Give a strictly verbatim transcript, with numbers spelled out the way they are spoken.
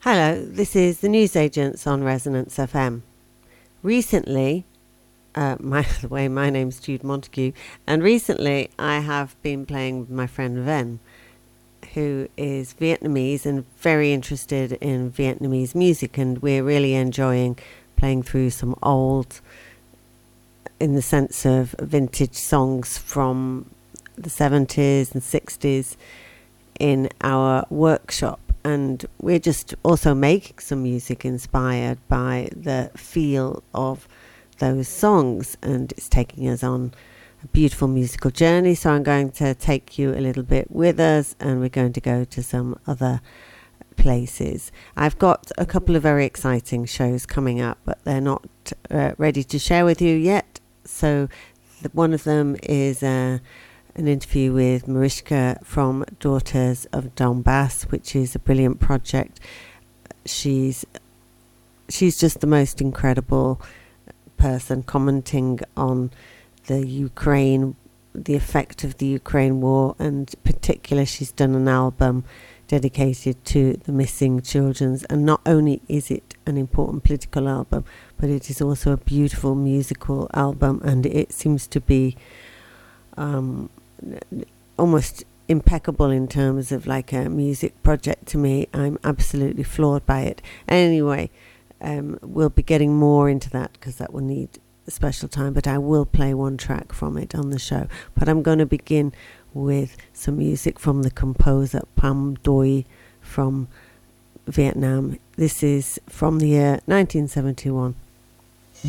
Hello, this is the Newsagents on Resonance F M. Recently, uh, by the way, my name's Jude Montague, and recently I have been playing with my friend Ven, who is Vietnamese and very interested in Vietnamese music, and we're really enjoying playing through some old, in the sense of vintage songs from the seventies and sixties in our workshop. And we're just also making some music inspired by the feel of those songs. And it's taking us on a beautiful musical journey. So I'm going to take you a little bit with us, and we're going to go to some other places. I've got a couple of very exciting shows coming up, but they're not uh, ready to share with you yet. So the, one of them is uh, an interview with Mariska from Daughters of Donbass, which is a brilliant project. She's she's just the most incredible person, commenting on the Ukraine, the effect of the Ukraine war, and in particular she's done an album dedicated to the missing children. And not only is it an important political album, but it is also a beautiful musical album, and it seems to be um, almost impeccable in terms of like a music project to me. I'm absolutely floored by it. Anyway, um, we'll be getting more into that because that will need a special time, but I will play one track from it on the show. But I'm going to begin with some music from the composer Pham Doi from Vietnam. This is from the year nineteen seventy-one.